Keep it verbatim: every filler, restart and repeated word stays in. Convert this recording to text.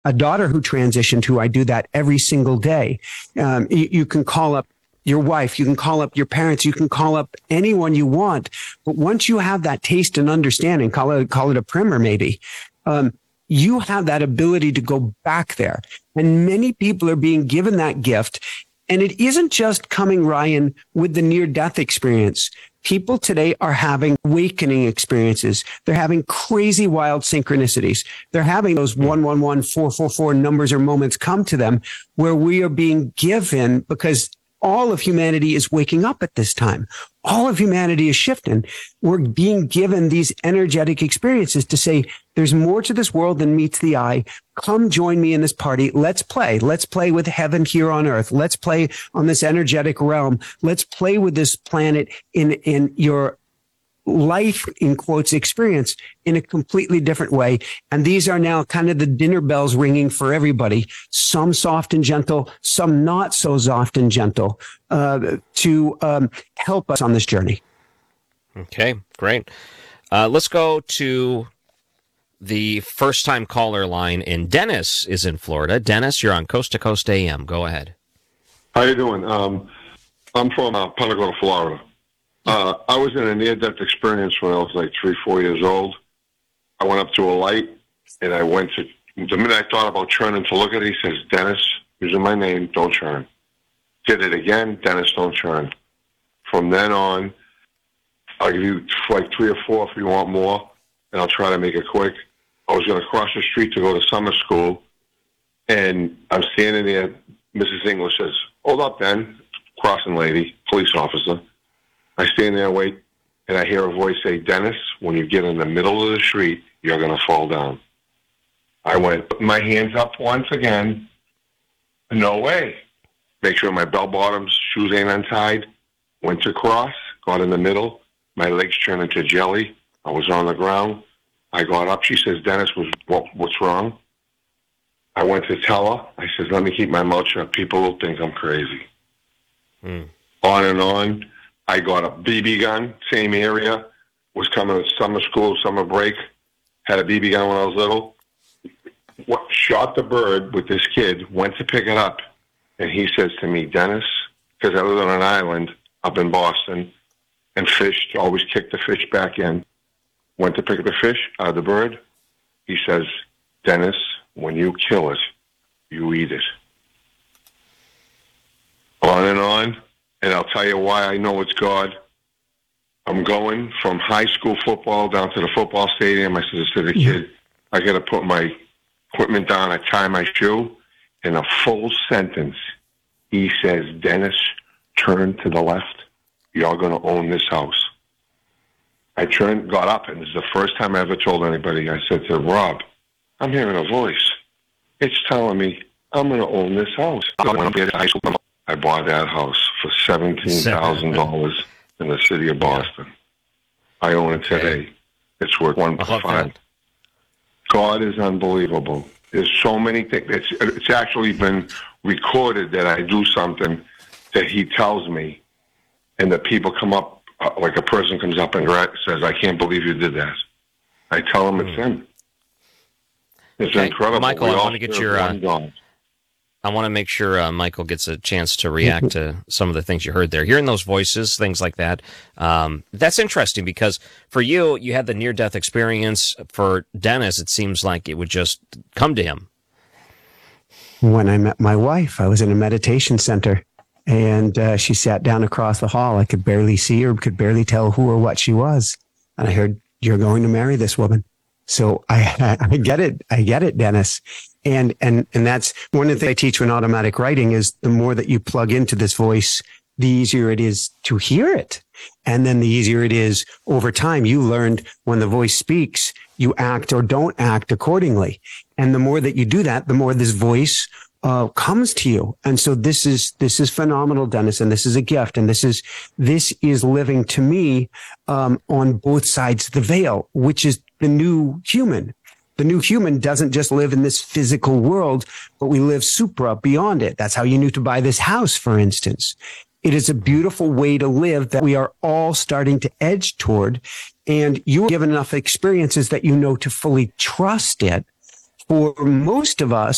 a daughter who transitioned who I do that every single day. Um, you, you can call up your wife, you can call up your parents, you can call up anyone you want. But once you have that taste and understanding, call it, call it a primer maybe, um, you have that ability to go back there. And many people are being given that gift. And it isn't just coming, Ryan, with the near-death experience. People today are having awakening experiences. They're having crazy, wild synchronicities. They're having those one one one, four four four numbers or moments come to them where we are being given, because all of humanity is waking up at this time. All of humanity is shifting. We're being given these energetic experiences to say, there's more to this world than meets the eye. Come join me in this party. Let's play. Let's play with heaven here on earth. Let's play on this energetic realm. Let's play with this planet in, in your life, in quotes, experience in a completely different way. And these are now kind of the dinner bells ringing for everybody. Some soft and gentle, some not so soft and gentle, uh, to um, help us on this journey. Okay, great. Uh, let's go to the first-time caller line, and Dennis is in Florida. Dennis, you're on Coast to Coast A M. Go ahead. How you doing? Um, I'm from uh, Punta Gorda, Florida. Uh, I was in a near-death experience when I was like three, four years old. I went up to a light, and I went to, the minute I thought about turning to look at it, he says, Dennis, using my name, don't turn. Did it again, Dennis, don't turn. From then on, I'll give you like three or four if you want more, and I'll try to make it quick. I was going to cross the street to go to summer school, and I'm standing there. Missus English says, hold up, Ben, crossing lady, police officer. I stand there and wait, and I hear a voice say, Dennis, when you get in the middle of the street, you're going to fall down. I went, put my hands up once again. No way. Make sure my bell bottoms, shoes ain't untied. Went to cross, got in the middle. My legs turned into jelly. I was on the ground. I got up. She says, Dennis, what, what's wrong? I went to tell her. I said, let me keep my mouth shut. People will think I'm crazy. Mm. On and on. I got a B B gun, same area. Was coming to summer school, summer break. Had a B B gun when I was little. What, shot the bird with this kid, went to pick it up. And he says to me, Dennis, because I live on an island up in Boston, and fished, always kicked the fish back in. Went to pick up the fish out of the bird. He says, Dennis, when you kill it, you eat it. On and on. And I'll tell you why I know it's God. I'm going from high school football down to the football stadium. I said to the kid, I got to put my equipment down. I tie my shoe. In a full sentence, he says, Dennis, turn to the left. You're going to own this house. I turned, got up, and this is the first time I ever told anybody. I said to Rob, I'm hearing a voice. It's telling me I'm going to own this house. I went up there to high school. I bought that house for seventeen thousand dollars in the city of Boston. Yeah. I own it today. It's worth one point five. God is unbelievable. There's so many things. It's, it's actually been recorded that I do something that he tells me, and that people come up, uh, like a person comes up and says, I can't believe you did that. I tell him mm. it's him. It's okay. Incredible. Michael, we I want to get your... Uh, I want to make sure uh, Michael gets a chance to react to some of the things you heard there. Hearing those voices, things like that, um, that's interesting because for you, you had the near-death experience. For Dennis, it seems like it would just come to him. When I met my wife, I was in a meditation center, and uh, she sat down across the hall. I could barely see her, could barely tell who or what she was. And I heard, you're going to marry this woman. So I, I get it. I get it, Dennis. And, and, and that's one of the things I teach when automatic writing is the more that you plug into this voice, the easier it is to hear it. And then the easier it is over time. You learned when the voice speaks, you act or don't act accordingly. And the more that you do that, the more this voice uh, comes to you. And so this is, this is phenomenal, Dennis. And this is a gift. And this is, this is living to me, um, on both sides of the veil, which is the new human. The new human doesn't just live in this physical world, but we live supra beyond it. That's how you knew to buy this house, for instance. It is a beautiful way to live that we are all starting to edge toward. And you are given enough experiences that you know to fully trust it. For most of us,